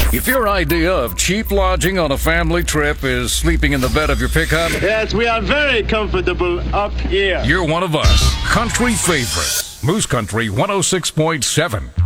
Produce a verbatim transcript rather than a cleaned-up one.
If your idea of cheap lodging on a family trip is sleeping in the bed of your pickup, yes, we are very comfortable up here. You're one of us. Country favorites. Moose Country one oh six point seven.